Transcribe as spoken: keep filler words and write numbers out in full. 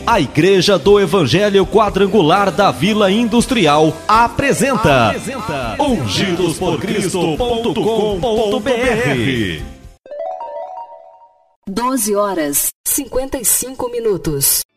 A Igreja do Evangelho Quadrangular da Vila Industrial apresenta, apresenta ungidos por cristo ponto com ponto b r. doze horas, cinquenta e cinco minutos.